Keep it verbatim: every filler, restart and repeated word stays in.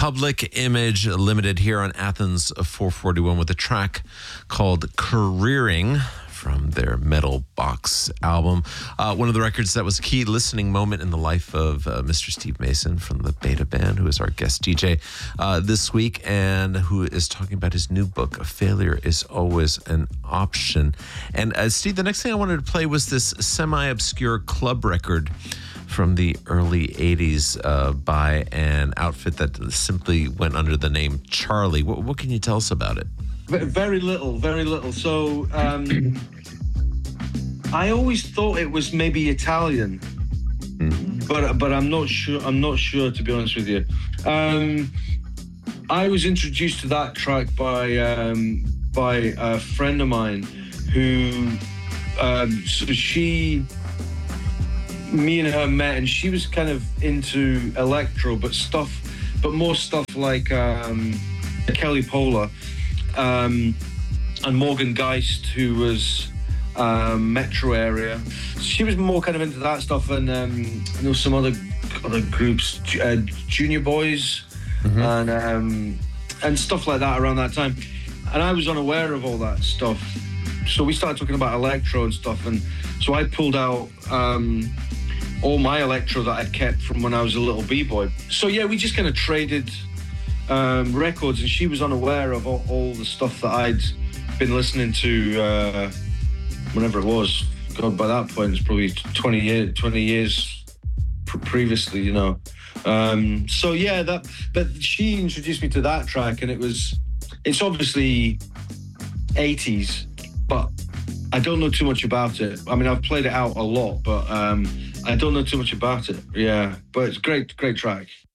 Public Image Limited here on Athens four forty-one with a track called Careering from their Metal Box album. Uh, one of the records that was a key listening moment in the life of uh, Mister Steve Mason from the Beta Band, who is our guest D J uh, this week and who is talking about his new book, Failure is Always an Option. And uh, Steve, the next thing I wanted to play was this semi-obscure club record from the early eighties uh, by an outfit that simply went under the name Charlie. What, what can you tell us about it? Very little, very little. So um, I always thought it was maybe Italian, mm-hmm. but but I'm not sure. I'm not sure, to be honest with you. Um, I was introduced to that track by um, by a friend of mine who um, so she. me and her met, and she was kind of into electro, but stuff, but more stuff like um, Kelly Polar um, and Morgan Geist, who was um, Metro area. She was more kind of into that stuff, and um, you know, some other other groups, uh, Junior Boys, mm-hmm. and um, and stuff like that around that time. And I was unaware of all that stuff, so we started talking about electro and stuff, and so I pulled out. Um, all my electro that I'd kept from when I was a little b-boy. So yeah, we just kind of traded um, records, and she was unaware of all, all the stuff that I'd been listening to uh, whenever it was. God, by that point, it's probably twenty years, twenty years pr- previously, you know. Um, so yeah, that. But she introduced me to that track, and it was, it's obviously eighties, but I don't know too much about it. I mean, I've played it out a lot, but um, I don't know too much about it. Yeah, but it's great, great track.